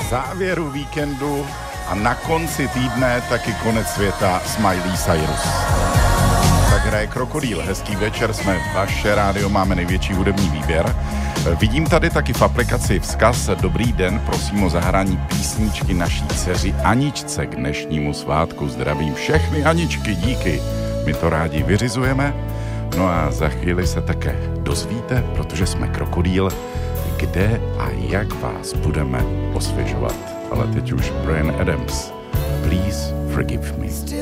závěru víkendu a na konci týdne taky konec světa s Miley Cyrus. Tak hraje Krokodýl. Hezký večer, jsme vaše rádio, máme největší hudební výběr. Vidím tady taky v aplikaci vzkaz. Dobrý den, prosím o zahrání písničky naší dceři Aničce k dnešnímu svátku. Zdravím všechny Aničky, díky. My to rádi vyřizujeme. No a za chvíli se také dozvíte, protože jsme Krokodýl, kde a jak vás budeme osvěžovat. Ale teď už Bryan Adams. Please forgive me.